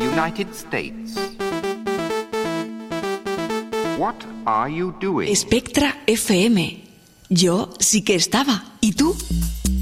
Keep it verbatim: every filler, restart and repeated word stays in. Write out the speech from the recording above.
United States. What are you doing? Spectra F M. Yo sí que estaba. ¿Y tú?